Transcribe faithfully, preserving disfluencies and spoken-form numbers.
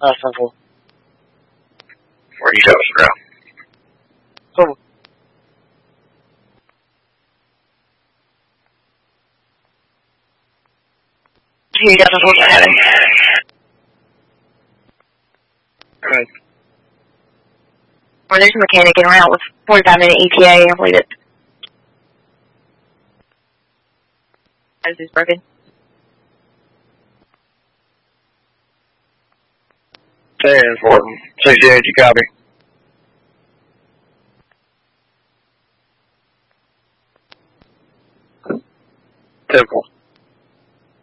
Uh, simple. forty-seven, bro. Cool. He doesn't look at him. Alright. Or there's a mechanic in around with forty-five minute E T A, I believe it. This is broken. Very important. sixty-eight, you copy. Typical.